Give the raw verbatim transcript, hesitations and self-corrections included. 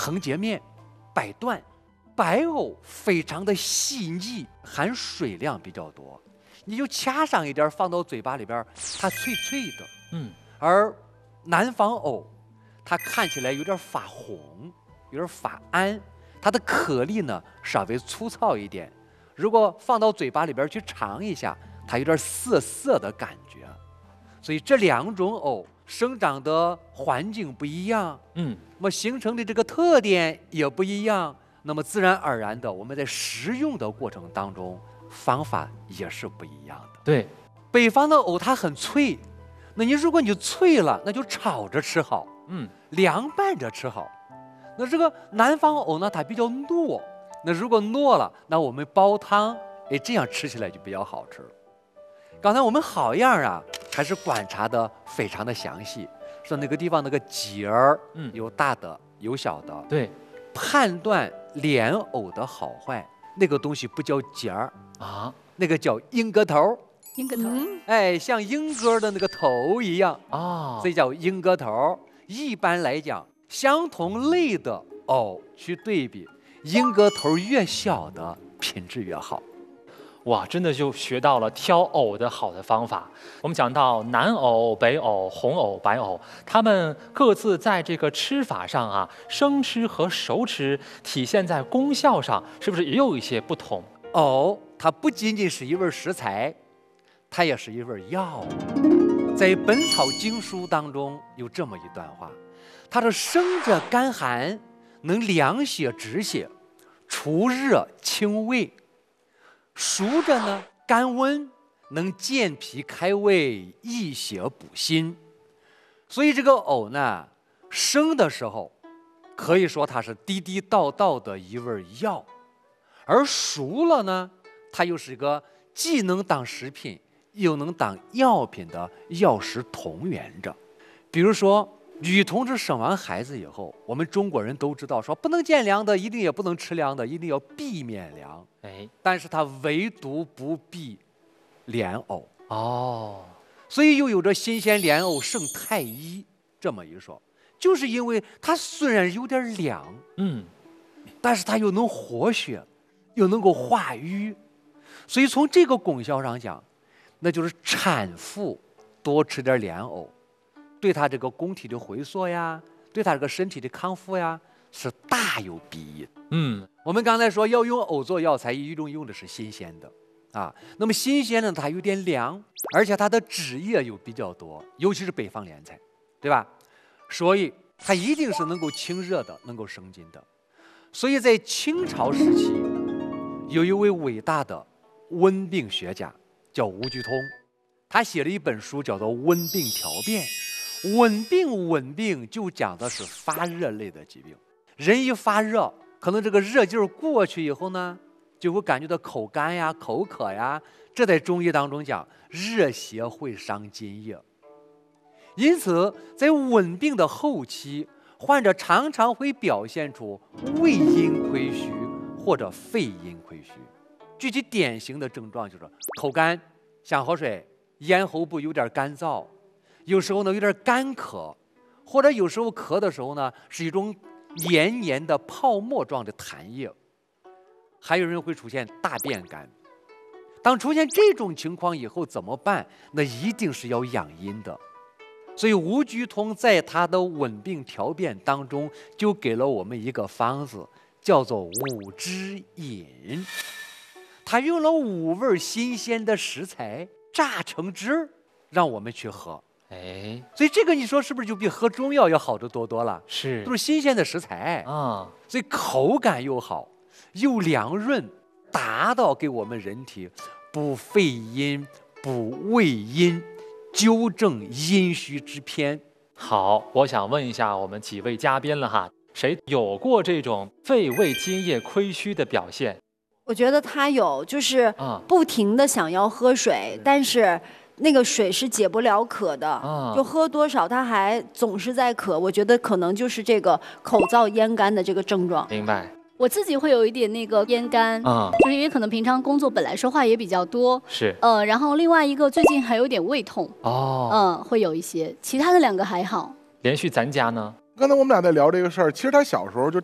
横截面、百段。白藕非常的细腻，含水量比较多，你就掐上一点放到嘴巴里边，它脆脆的。 嗯， 而南方藕，它看起来有点发红，有点发暗，它的颗粒呢稍微粗糙一点。如果放到嘴巴里边去尝一下，它有点涩涩的感觉。所以这两种藕生长的环境不一样， 嗯， 那么形成的这个特点也不一样。那么自然而然的，我们在食用的过程当中，方法也是不一样的。 对， 北方的藕它很脆，那你如果你脆了，那就炒着吃好， 嗯， 凉拌着吃好。那这个南方藕呢，它比较糯，那如果糯了，那我们煲汤，哎，这样吃起来就比较好吃了。刚才我们好样啊，还是观察的非常的详细，说那个地方那个节儿， 嗯， 有大的有小的， 对。 判断莲藕的好坏，那个东西不叫节儿啊， 那个叫鹰鸽头。 鹰鸽头，嗯、 哎，像鹰鸽的那个头一样啊， 所以叫鹰鸽头。一般来讲，相同类的藕去对比，鹰鸽头越小的品质越好。 哇，真的就学到了挑藕的好的方法。我们讲到南藕、北藕、红藕、白藕，它们各自在这个吃法上啊，生吃和熟吃体现在功效上，是不是也有一些不同？ 藕它不仅仅是一味食材，它也是一味药。在《本草经书》当中有这么一段话，它说生着甘寒，能凉血止血，除热清胃；熟着呢甘温，能健脾开胃，益血补心。所以这个藕呢，生的时候可以说它是地地道道的一味药，而熟了呢，它又是一个既能当食品又能当药品的药食同源者。比如说女同志生完孩子以后，我们中国人都知道说不能见凉的一定也不能吃凉的，一定要避免凉。 哎， 但是它唯独不避莲藕哦， 所以又有着新鲜莲藕胜太医这么一说，就是因为它虽然有点凉， 嗯， 但是它又能活血，又能够化瘀，所以从这个功效上讲，那就是产妇多吃点莲藕，对她这个宫体的回缩呀，对她这个身体的康复呀，是大有裨益。 嗯， 我们刚才说要用藕做药材，一种用的是新鲜的啊，那么新鲜的它有点凉，而且它的汁液又比较多，尤其是北方莲菜，对吧？所以它一定是能够清热的，能够生津的。所以在清朝时期，有一位伟大的温病学家叫吴鞠通，他写了一本书叫做《温病调变》。温病温病就讲的是发热类的疾病，人一发热，可能这个热劲儿过去以后呢，就会感觉到口干呀、口渴呀。这在中医当中讲，热邪会伤津液。因此，在温病的后期，患者常常会表现出胃阴亏虚或者肺阴亏虚。具体典型的症状就是口干、想喝水，咽喉部有点干燥，有时候呢有点干咳，或者有时候咳的时候呢是一种黏黏的泡沫状的痰液，还有人会出现大便干。当出现这种情况以后怎么办？那一定是要养阴的。所以吴鞠通在他的温病调变当中就给了我们一个方子，叫做五汁饮。他用了五味新鲜的食材榨成汁，让我们去喝。 哎， 所以这个你说是不是就比喝中药要好得多多了？ 是， 都是新鲜的食材啊， 所以口感又好，又凉润，达到给我们人体补肺阴、补胃阴、纠正阴虚之偏。 好，我想问一下我们几位嘉宾了哈，谁有过这种肺胃津液亏虚的表现？ 我觉得他有，就是不停的想要喝水，但是那个水是解不了渴的， 啊、 就喝多少他还总是在渴。我觉得可能就是这个口燥咽干的这个症状。 明白。 我自己会有一点那个咽干， 啊、 就是因为可能平常工作本来说话也比较多， 是， 呃，然后另外一个最近还有点胃痛， 哦， 嗯，会有一些，其他的两个还好。 连续咱家呢？ 刚才我们俩在聊这个事儿，其实他小时候就